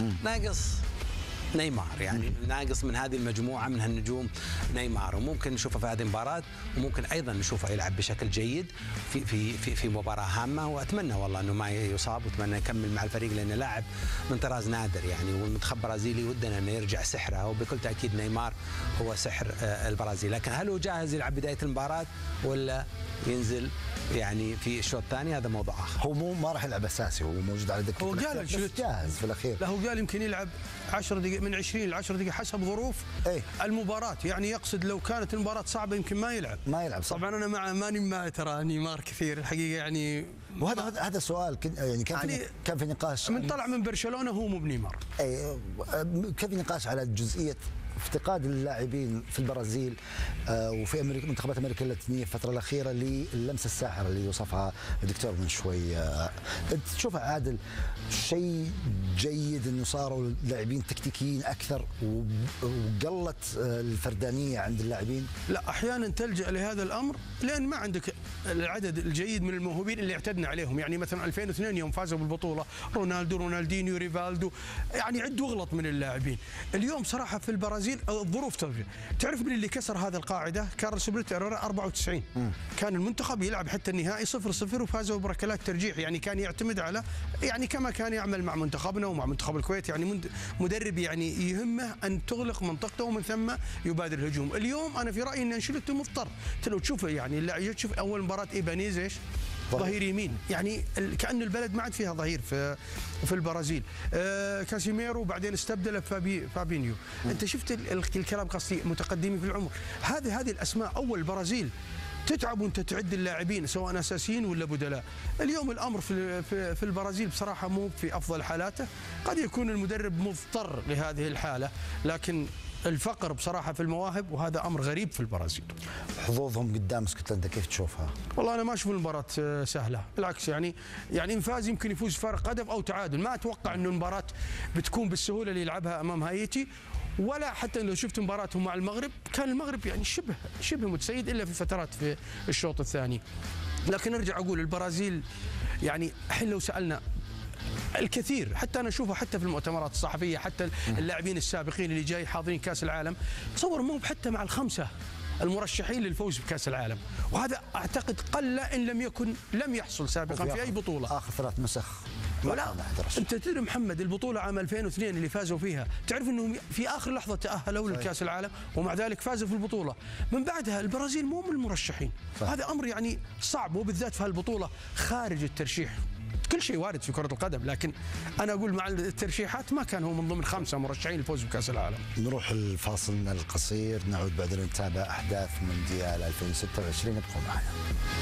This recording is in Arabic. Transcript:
ناقص نيمار، يعني ناقص من هذه المجموعة من هالنجوم نيمار، وممكن نشوفه في هذه المباراة، وممكن أيضا نشوفه يلعب بشكل جيد في مباراة هامة. وأتمنى والله أنه ما يصاب، وأتمنى يكمل مع الفريق لأنه لاعب من طراز نادر يعني، والمنتخب البرازيلي ودنا أنه يرجع سحره، وبكل تأكيد نيمار هو سحر البرازيل. لكن هل هو جاهز يلعب بداية المباراة ولا ينزل يعني في الشوط الثاني؟ هذا موضوع آخر. هو ما راح يلعب أساسي، هو موجود على دكة، هو قال جاهز في الأخير. لا، هو قال يمكن يلعب 10 دقائق، من 20 ل 10 دقائق حسب ظروف المباراة، يعني يقصد لو كانت المباراة صعبة يمكن ما يلعب. صح. طبعا أنا ماني مع ترى نيمار كثير الحقيقة يعني. وهذا سؤال يعني كان في نقاش من طلع من برشلونة هو مو بنيمار. كان في نقاش على جزئية افتقاد اللاعبين في البرازيل وفي أمريكا، منتخبات أمريكا اللاتينية الفترة الأخيرة للمسة الساحرة اللي وصفها الدكتور من شوي. أنت تشوفها عادل شيء جيد إنه صاروا اللاعبين تكتيكيين أكثر وقلت الفردانية عند اللاعبين؟ لا، أحيانا تلجأ لهذا الأمر لأن ما عندك العدد الجيد من الموهوبين اللي اعتدنا عليهم. يعني مثلا 2002 يوم فازوا بالبطولة رونالدو، رونالدينيو، ريفالدو، يعني عد واغلط من اللاعبين. اليوم صراحة في البرازيل الظروف ترجع. تعرف من اللي كسر هذه القاعدة؟ كارلوس بريتو 94 كان المنتخب يلعب حتى النهائي 0-0 وفازوا بركلات ترجيح، يعني كان يعتمد على يعني كما كان يعمل مع منتخبنا ومع منتخب الكويت، يعني مدرب يعني يهمه أن تغلق منطقته ومن ثم يبادر الهجوم. اليوم أنا في رأيي أن أنشيلوتي مضطر. لو تشوف يعني تشوف أول مباراة إيبانيز ايش؟ ظهير يمين، يعني كأن البلد ما عاد فيها ظهير في البرازيل. كاسيميرو وبعدين استبدل فابينيو. انت شفت الكلام قصدي متقدمين في العمر. هذه الاسماء اول البرازيل تتعب وانت تعد اللاعبين سواء اساسيين ولا بدلاء. اليوم الامر في البرازيل بصراحه مو في افضل حالاته، قد يكون المدرب مضطر لهذه الحاله، لكن الفقر بصراحة في المواهب، وهذا أمر غريب في البرازيل. حظوظهم قدام اسكتلندا كيف تشوفها؟ والله أنا ما أشوف المباراة سهلة، بالعكس يعني إن فاز يمكن يفوز فارق هدف أو تعادل. ما أتوقع إنه المباراة بتكون بالسهولة اللي يلعبها أمام هايتي، ولا حتى لو شفت مباراتهم مع المغرب كان المغرب يعني شبه متسيد إلا في فترات في الشوط الثاني. لكن أرجع أقول البرازيل يعني الحين لو سألنا الكثير، حتى انا اشوفه حتى في المؤتمرات الصحفيه، حتى اللاعبين السابقين اللي جاي حاضرين كاس العالم، تصور مو حتى مع الخمسه المرشحين للفوز بكاس العالم، وهذا اعتقد قل ان لم يحصل سابقا في اي بطوله. اخر 3 نسخ لا، انت تدري محمد البطوله عام 2002 اللي فازوا فيها، تعرف انهم في اخر لحظه تاهلوا لكاس العالم ومع ذلك فازوا في البطوله. من بعدها البرازيل مو من المرشحين. هذا امر يعني صعب، وبالذات في هالبطوله خارج الترشيح. كل شيء وارد في كرة القدم، لكن أنا أقول مع الترشيحات ما كان هو من ضمن 5 مرشحين للفوز بكأس العالم. نروح الفاصل القصير، نعود بعدين نتابع أحداث مونديال 2026. ابقوا معنا.